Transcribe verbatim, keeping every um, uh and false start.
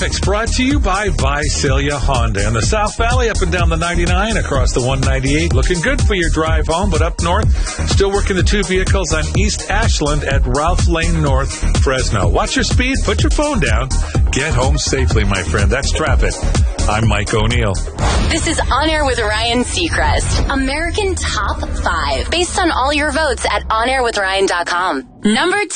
It's brought to you by Visalia Honda in the South Valley, up and down the ninety-nine, across the one ninety-eight. Looking good for your drive home, but up north, still working the two vehicles on East Ashland at Ralph Lane North, Fresno. Watch your speed, put your phone down, get home safely, my friend. That's traffic. I'm Mike O'Neill. This is On Air with Ryan Seacrest. American Top five, based on all your votes at on air with ryan dot com. Number two.